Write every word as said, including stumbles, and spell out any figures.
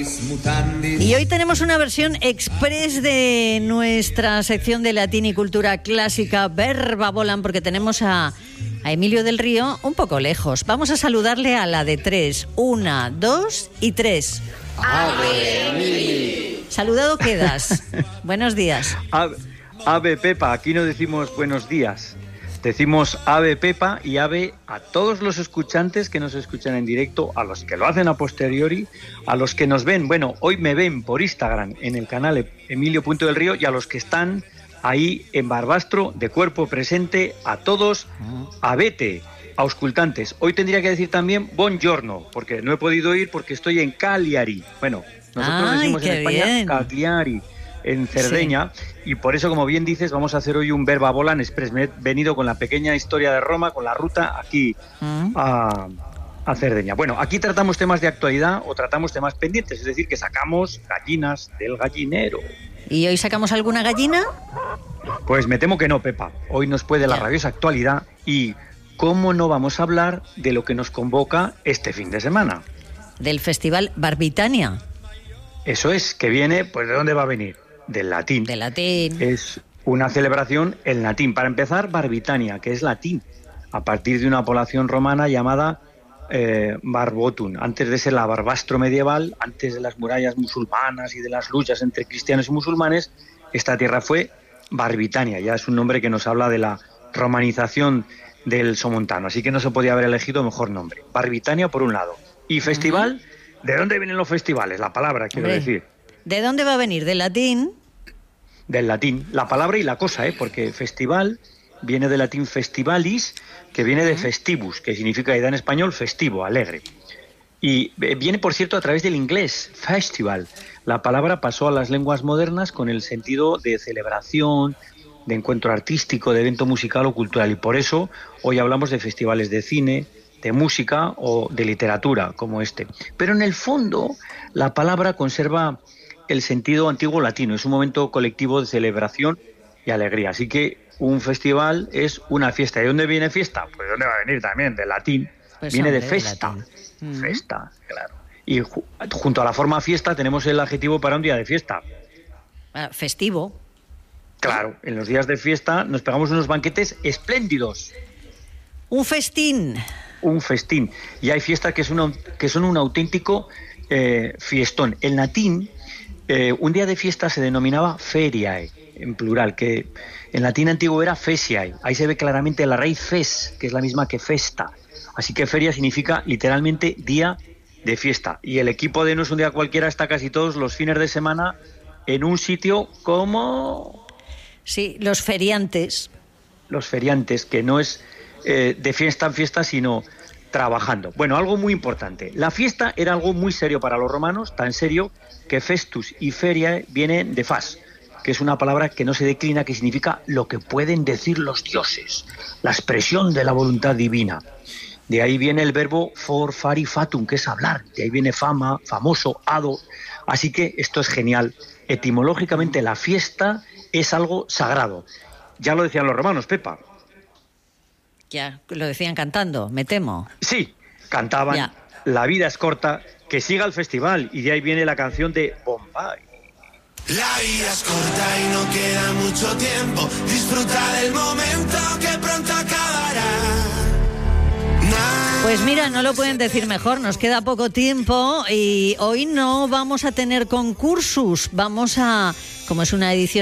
Y hoy tenemos una versión express de nuestra sección de latín y cultura clásica, Verba Volan, porque tenemos a, a Emilio del Río un poco lejos. Vamos a saludarle a la de tres. Una, dos y tres. ¡Ave, Emilio! Saludado quedas. Buenos días. Ave, ave Pepa, aquí no decimos buenos días. Decimos ave Pepa y ave a todos los escuchantes que nos escuchan en directo, a los que lo hacen a posteriori, a los que nos ven, bueno, hoy me ven por Instagram en el canal Emilio Punto del Río, y a los que están ahí en Barbastro de cuerpo presente, a todos, avete, auscultantes. Hoy tendría que decir también buongiorno, porque no he podido ir porque estoy en Cagliari. Bueno, nosotros Ay, decimos en España bien. Cagliari, en Cerdeña, sí. Y por eso, como bien dices, vamos a hacer hoy un Verba Volan Express. Me he venido con la pequeña historia de Roma, con la ruta aquí mm. a, a Cerdeña. Bueno, aquí tratamos temas de actualidad o tratamos temas pendientes, es decir, que sacamos gallinas del gallinero. ¿Y hoy sacamos alguna gallina? Pues me temo que no, Pepa. Hoy nos puede la ya. rabiosa actualidad y cómo no vamos a hablar de lo que nos convoca este fin de semana. Del Festival Barbitania. Eso es, que viene, pues ¿de dónde va a venir? Del latín. Del latín. Es una celebración en latín. Para empezar, Barbitania, que es latín, a partir de una población romana llamada eh, Barbotum. Antes de ser la Barbastro medieval, antes de las murallas musulmanas y de las luchas entre cristianos y musulmanes, esta tierra fue Barbitania. Ya es un nombre que nos habla de la romanización del somontano. Así que no se podía haber elegido mejor nombre. Barbitania por un lado. Y festival, uh-huh. ¿De dónde vienen los festivales? La palabra, quiero Hombre. decir. ¿De dónde va a venir? ¿Del latín? Del latín. La palabra y la cosa, ¿eh? Porque festival viene del latín festivalis, que viene de festivus, que significa en español festivo, alegre. Y viene, por cierto, a través del inglés, festival. La palabra pasó a las lenguas modernas con el sentido de celebración, de encuentro artístico, de evento musical o cultural. Y por eso hoy hablamos de festivales de cine, de música o de literatura, como este. Pero en el fondo, la palabra conserva el sentido antiguo latino, es un momento colectivo de celebración y alegría. Así que un festival es una fiesta. ¿De dónde viene fiesta? Pues ¿de dónde va a venir también? Del latín. Pues viene hombre, de festa. Mm. Festa, claro. Y ju- junto a la forma fiesta tenemos el adjetivo para un día de fiesta. Ah, festivo. Claro, en los días de fiesta nos pegamos unos banquetes espléndidos. Un festín. Un festín. Y hay fiestas que son un, que son un auténtico eh, fiestón. En latín, eh, un día de fiesta se denominaba feriae, en plural, que en latín antiguo era fesiae. Ahí se ve claramente la raíz fes, que es la misma que festa. Así que feria significa literalmente día de fiesta. Y el equipo de No es un día cualquiera está casi todos los fines de semana en un sitio como... Sí, los feriantes. Los feriantes, que no es eh, de fiesta en fiesta, sino trabajando. Bueno, algo muy importante. La fiesta era algo muy serio para los romanos, tan serio que festus y feria vienen de fas, que es una palabra que no se declina, que significa lo que pueden decir los dioses, la expresión de la voluntad divina. De ahí viene el verbo for, fari, fatum, que es hablar. De ahí viene fama, famoso, ado. Así que esto es genial. Etimológicamente la fiesta es algo sagrado. Ya lo decían los romanos, Pepa. Ya, lo decían cantando, me temo. Sí, cantaban, ya. La vida es corta, que siga el festival. Y de ahí viene la canción de Bombay. La vida es corta y no queda mucho tiempo. Disfruta del momento que pronto acabará. Pues mira, no lo pueden decir mejor, nos queda poco tiempo y hoy no vamos a tener concursos, vamos a, como es una edición